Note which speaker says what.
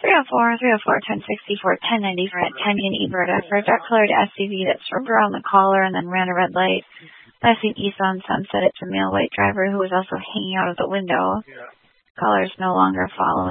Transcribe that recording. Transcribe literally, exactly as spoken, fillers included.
Speaker 1: three oh four, three oh four, ten sixty-four, ten ninety-four at ten in Eberta for a dark-colored S U V that swerved around the collar and then ran a red light. Passing east on Sunset, it's a male white driver who was also hanging out of the window. Caller is no longer following.